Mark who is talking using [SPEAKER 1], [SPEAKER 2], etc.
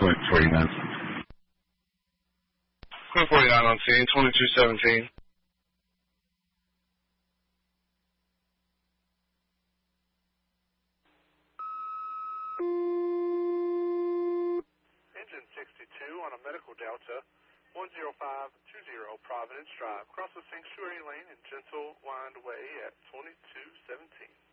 [SPEAKER 1] Quick 49.
[SPEAKER 2] Quick 49 on scene, 2217.
[SPEAKER 3] Engine 62 on a medical Delta, 10520 Providence Drive. Cross the sanctuary lane in Gentle Wind Way at 2217.